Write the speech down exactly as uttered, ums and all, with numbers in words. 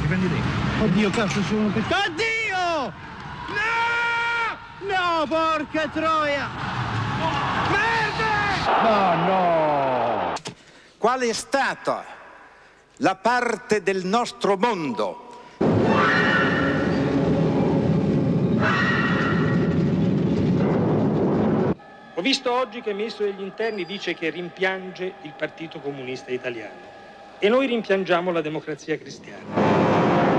prendi te. Oddio, cazzo, sono un pezzo. Oddio! No! No, porca troia! Merda! No, no! Qual è stata la parte del nostro mondo Ho visto oggi che il Ministro degli Interni dice che rimpiange il Partito Comunista Italiano e noi rimpiangiamo la Democrazia Cristiana.